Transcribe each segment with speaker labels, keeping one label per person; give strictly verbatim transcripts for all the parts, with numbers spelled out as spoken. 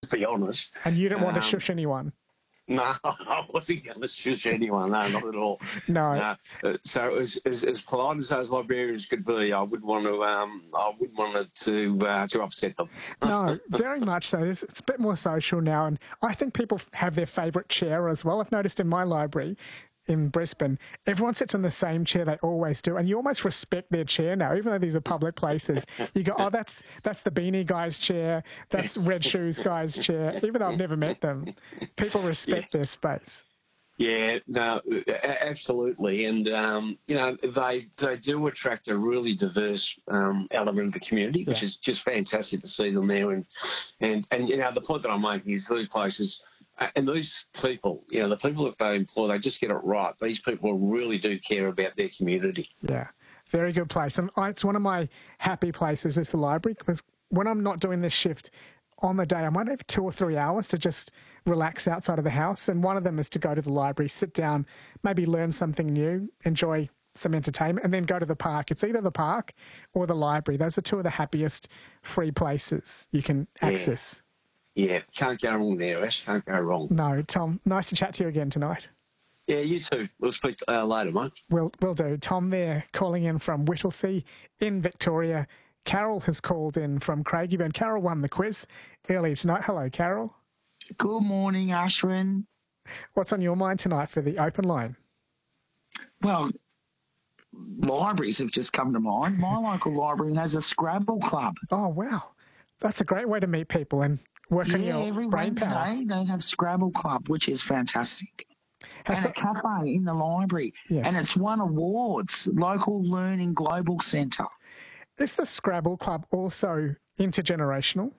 Speaker 1: to be honest.
Speaker 2: And you didn't want to
Speaker 1: Um,
Speaker 2: shush anyone?
Speaker 1: No, I wasn't going to shush anyone. No, not at all.
Speaker 2: No.
Speaker 1: no. Uh, so as, as as polite as those librarians could be, I wouldn't want to. Um, I wouldn't want it to uh, to upset them.
Speaker 2: No, very much so. It's, it's a bit more social now, and I think people have their favourite chair as well. I've noticed in my library in Brisbane, everyone sits in the same chair they always do, and you almost respect their chair now, even though these are public places. You go, oh, that's that's the beanie guy's chair, that's Red Shoes guy's chair, even though I've never met them. People respect yeah. their space.
Speaker 1: Yeah, no, absolutely, and um, you know they they do attract a really diverse um, element of the community, which yeah. is just fantastic to see them there. And and and you know the point that I'm making is these places. And these people, you know, the people that they employ, they just get it right. These people really do care about their community.
Speaker 2: Yeah, very good place. And it's one of my happy places is the library, because when I'm not doing this shift on the day, I might have two or three hours to just relax outside of the house. And one of them is to go to the library, sit down, maybe learn something new, enjoy some entertainment, and then go to the park. It's either the park or the library. Those are two of the happiest free places you can
Speaker 1: yeah.
Speaker 2: access.
Speaker 1: Yeah, can't go wrong there, Ash. Can't go wrong.
Speaker 2: No, Tom, nice to chat to you again tonight.
Speaker 1: Yeah, you too. We'll speak uh, later, mate.
Speaker 2: We'll, we'll do. Tom there, calling in from Whittlesea in Victoria. Carol has called in from Craigieburn. Carol won the quiz earlier tonight. Hello, Carol.
Speaker 3: Good morning, Ashwin.
Speaker 2: What's on your mind tonight for the open line?
Speaker 3: Well, libraries have just come to mind. My local library has a Scrabble club.
Speaker 2: Oh, wow. That's a great way to meet people and work
Speaker 3: yeah,
Speaker 2: on your
Speaker 3: every
Speaker 2: brain
Speaker 3: Wednesday
Speaker 2: power.
Speaker 3: they have Scrabble Club, which is fantastic.
Speaker 2: Has
Speaker 3: and a cafe in the library.
Speaker 2: Yes.
Speaker 3: And it's won awards, Local Learning Global Centre.
Speaker 2: Is the Scrabble Club also intergenerational?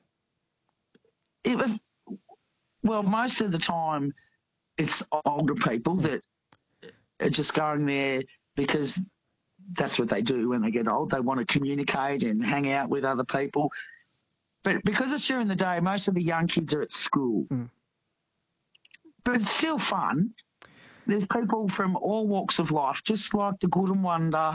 Speaker 3: It was, well, most of the time it's older people that are just going there because that's what they do when they get old. They want to communicate and hang out with other people. But because it's during the day, most of the young kids are at school. Mm. But it's still fun. There's people from all walks of life, just like the good and wonder.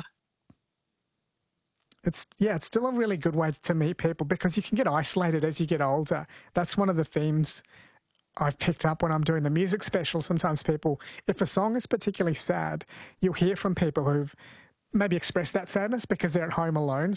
Speaker 2: It's yeah, it's still a really good way to meet people because you can get isolated as you get older. That's one of the themes I've picked up when I'm doing the music special. Sometimes people, if a song is particularly sad, you'll hear from people who've maybe expressed that sadness because they're at home alone.